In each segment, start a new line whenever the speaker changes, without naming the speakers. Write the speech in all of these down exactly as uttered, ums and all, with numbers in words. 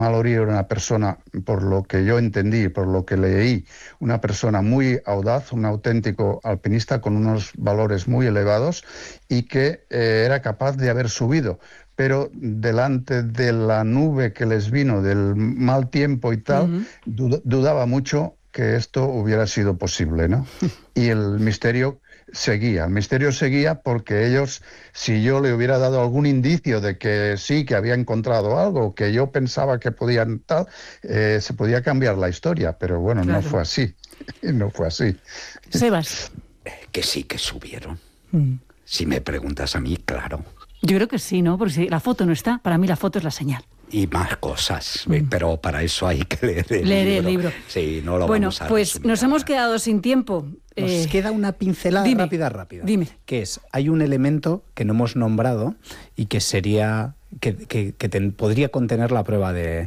Malory era una persona, por lo que yo entendí, por lo que leí, una persona muy audaz, un auténtico alpinista con unos valores muy elevados y que eh, era capaz de haber subido. Pero delante de la nube que les vino, del mal tiempo y tal,
Uh-huh.
dud- dudaba mucho que esto hubiera sido posible, ¿no? Y el misterio seguía, el misterio seguía porque ellos, si yo le hubiera dado algún indicio de que sí, que había encontrado algo, que yo pensaba que podían tal, eh, se podía cambiar la historia, pero bueno, no
Claro.
fue así, no fue así.
Sebas.
Que sí que subieron.
Mm.
Si me preguntas a mí, claro.
Yo creo que sí, ¿no? Porque si la foto no está, para mí la foto es la señal.
Y más cosas,
Mm.
pero para eso hay que leer el
Leer
libro.
el libro.
Sí, no lo
Bueno,
vamos a
pues
resumir
nos
ahora.
hemos quedado sin tiempo.
Nos
Eh,
queda una pincelada
dime,
rápida, rápida.
dime.
Que es, hay un elemento que no hemos nombrado y que sería, que, que, que ten- podría contener la prueba de,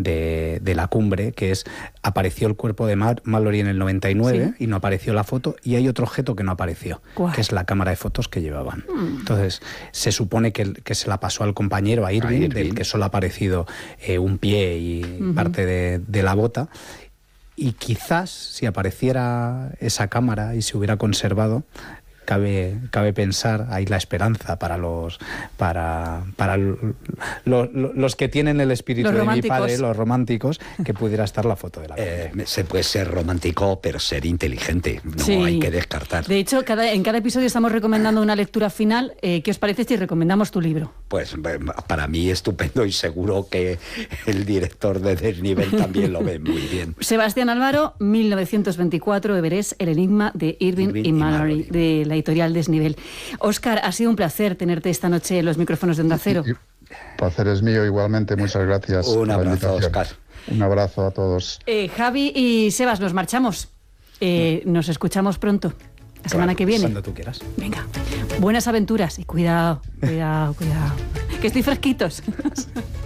de, de la cumbre, que es, apareció el cuerpo de Mar- Mallory en el noventa y nueve
Sí.
y no apareció la foto, y hay otro objeto que no apareció,
¿Cuál?
que es la cámara de fotos que llevaban.
Mm.
Entonces, se supone que, el- que se la pasó al compañero, a Irving,
Irving.
del que solo ha aparecido eh, un pie y
Ujú.
parte de, de la bota. Y quizás, si apareciera esa cámara y se hubiera conservado, cabe, cabe pensar, hay la esperanza para los para, para l- lo- lo- los que tienen el espíritu
Los
de mi
románticos.
padre, los románticos, que pudiera estar la foto de la
Eh, se puede ser romántico, pero ser inteligente. No
Sí.
hay que descartar.
De hecho, cada, en cada episodio estamos recomendando una lectura final. Eh, ¿Qué os parece si recomendamos tu libro?
Pues eh, para mí estupendo y seguro que el director de Desnivel también lo ve muy bien.
Sebastián Álvaro, mil novecientos veinticuatro, Everest, El enigma de Irving,
Irving
y
y
Mallory,
Mallory.
de la editorial Desnivel. Óscar, ha sido un placer tenerte esta noche en los micrófonos de Onda Cero.
Y- placer es mío igualmente, muchas gracias.
Un
por la
abrazo,
invitación.
Óscar.
Un abrazo a todos.
Eh, Javi y Sebas, nos marchamos. Eh, nos escuchamos pronto, la semana que viene.
Cuando tú quieras.
Venga, buenas aventuras y cuidado, cuidado, cuidado. Que estoy fresquitos.